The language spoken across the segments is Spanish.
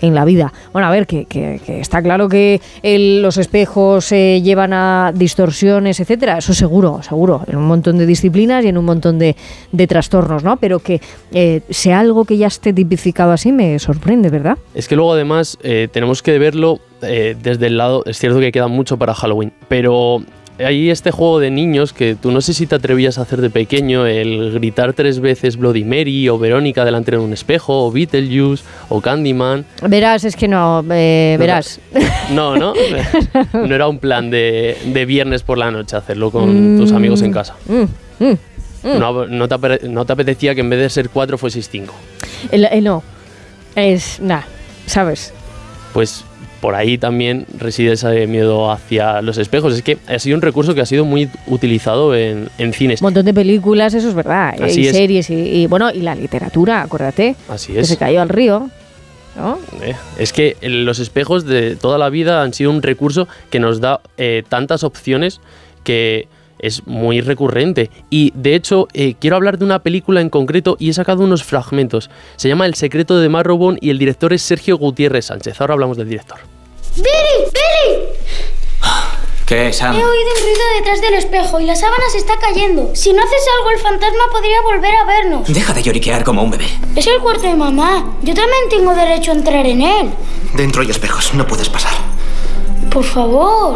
en la vida. Bueno, a ver, que está claro que los espejos llevan a distorsiones, etcétera, eso seguro, en un montón de disciplinas y en un montón de trastornos, ¿no? Pero que sea algo que ya esté tipificado así me sorprende, ¿verdad? Es que luego además tenemos que verlo desde el lado, es cierto que queda mucho para Halloween, pero hay este juego de niños que tú no sé si te atrevías a hacer de pequeño, el gritar 3 veces Bloody Mary o Verónica delante de un espejo, o Beetlejuice o Candyman. Verás, es que no, verás. No era un plan de viernes por la noche hacerlo con tus amigos en casa. No te apetecía que en vez de ser 4 fueseis 5. No, es nada, ¿sabes? Pues por ahí también reside ese miedo hacia los espejos. Es que ha sido un recurso que ha sido muy utilizado en cines. Un montón de películas, eso es verdad. Así y es. Series y la literatura, acuérdate. Así que es. se cayó al río, ¿no? Es que los espejos de toda la vida han sido un recurso que nos da tantas opciones que es muy recurrente. Y de hecho quiero hablar de una película en concreto y he sacado unos fragmentos. Se llama El secreto de Marrowbone y el director es Sergio Gutiérrez Sánchez. Ahora hablamos del director. ¡Billy! ¿Qué, Sam? He oído un ruido detrás del espejo y la sábana se está cayendo. Si no haces algo, el fantasma podría volver a vernos. Deja de lloriquear como un bebé. Es el cuarto de mamá. Yo también tengo derecho a entrar en él. Dentro hay espejos, no puedes pasar. Por favor.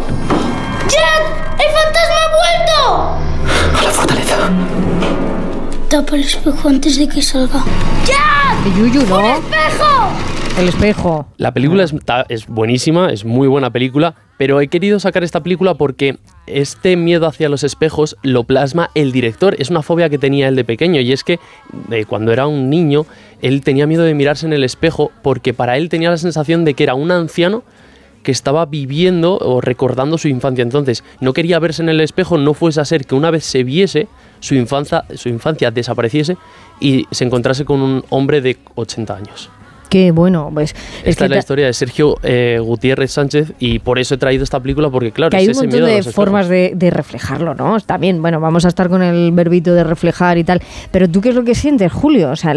¡Jack! ¡El fantasma ha vuelto! A la fortaleza. Tapa el espejo antes de que salga. ¡Jack! Yuyu, ¿no? ¡Un espejo! El espejo. La película es buenísima, es muy buena película, pero he querido sacar esta película porque este miedo hacia los espejos lo plasma el director. Es una fobia que tenía él de pequeño y es que cuando era un niño él tenía miedo de mirarse en el espejo porque para él tenía la sensación de que era un anciano que estaba viviendo o recordando su infancia. Entonces no quería verse en el espejo, no fuese a ser que una vez se viese su infancia desapareciese y se encontrase con un hombre de 80 años. Qué bueno, pues... Esta es la historia de Sergio Gutiérrez Sánchez y por eso he traído esta película porque claro, que hay es un ese montón miedo de formas de reflejarlo, ¿no? Está bien, bueno, vamos a estar con el verbito de reflejar y tal, pero ¿tú qué es lo que sientes, Julio? O sea,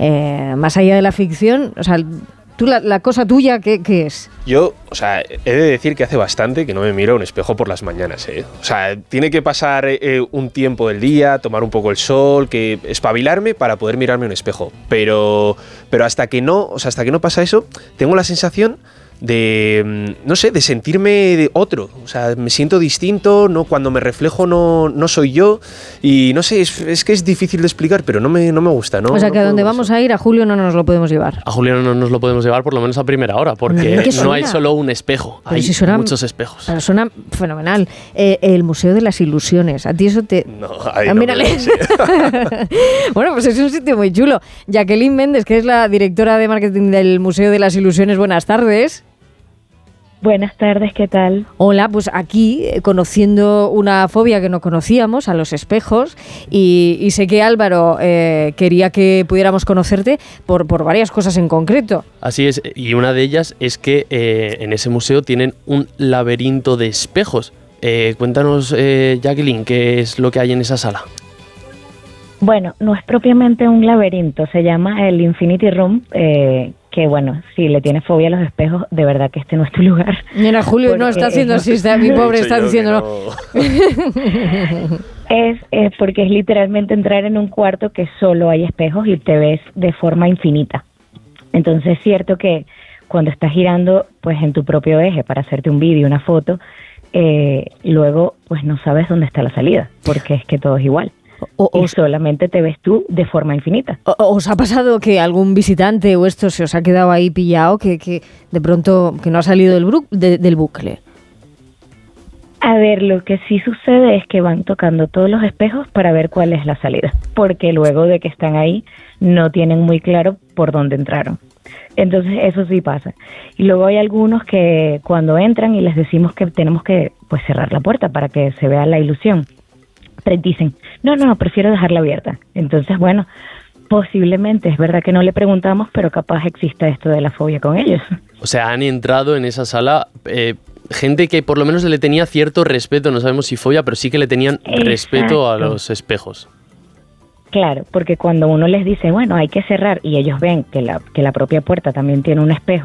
más allá de la ficción, o sea, tú la cosa tuya, ¿qué es? Yo, o sea, he de decir que hace bastante que no me miro a un espejo por las mañanas, ¿eh? O sea, tiene que pasar un tiempo del día, tomar un poco el sol, que espabilarme para poder mirarme a un espejo. Pero hasta que no pasa eso, tengo la sensación de, no sé, de sentirme de otro. O sea, me siento distinto, no, cuando me reflejo no soy yo y no sé, es que es difícil de explicar, pero no me gusta, ¿no? O sea, que no a donde vamos a ir, a Julio no nos lo podemos llevar. A Julio no nos lo podemos llevar por lo menos a primera hora, porque no hay solo un espejo, hay muchos espejos. Pero suena fenomenal. El Museo de las Ilusiones, ¿a ti eso te...? No, ahí no mírale. Bueno, pues es un sitio muy chulo. Jacqueline Méndez, que es la directora de marketing del Museo de las Ilusiones, buenas tardes. Buenas tardes, ¿qué tal? Hola, pues aquí conociendo una fobia que no conocíamos, a los espejos, y sé que Álvaro quería que pudiéramos conocerte por varias cosas en concreto. Así es, y una de ellas es que en ese museo tienen un laberinto de espejos. Cuéntanos, Jacqueline, ¿qué es lo que hay en esa sala? Bueno, no es propiamente un laberinto, se llama el Infinity Room, que bueno, si le tienes fobia a los espejos, de verdad que este no es tu lugar. Mira, Julio no está haciendo así, mi pobre está diciendo no. Es porque es literalmente entrar en un cuarto que solo hay espejos y te ves de forma infinita. Entonces es cierto que cuando estás girando pues en tu propio eje para hacerte un vídeo, una foto, luego pues no sabes dónde está la salida, porque es que todo es igual. Y solamente te ves tú de forma infinita. ¿Os ha pasado que algún visitante o esto se os ha quedado ahí pillado, que de pronto que no ha salido del bucle? A ver, lo que sí sucede es que van tocando todos los espejos para ver cuál es la salida, porque luego de que están ahí no tienen muy claro por dónde entraron. Entonces eso sí pasa. Y luego hay algunos que cuando entran y les decimos que tenemos que pues cerrar la puerta para que se vea la ilusión, dicen, no, prefiero dejarla abierta. Entonces, bueno, posiblemente, es verdad que no le preguntamos, pero capaz exista esto de la fobia con ellos. O sea, han entrado en esa sala gente que por lo menos le tenía cierto respeto, no sabemos si fobia, pero sí que le tenían respeto a los espejos. Claro, porque cuando uno les dice, bueno, hay que cerrar, y ellos ven que la propia puerta también tiene un espejo,